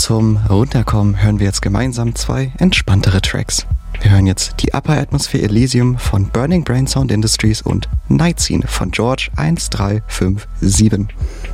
zum Runterkommen hören wir jetzt gemeinsam 2 entspanntere Tracks. Wir hören jetzt die Upper Atmosphere Elysium von Burning Brain Sound Industries und Night Scene von George 1357.